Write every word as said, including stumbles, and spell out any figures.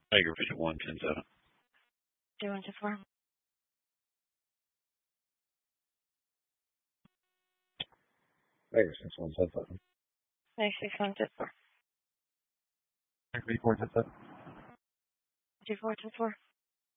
Tiger Fish one ten seven. Two one two four. Tiger six one ten seven. Tiger six one two four. Tiger four ten seven. Two four two four.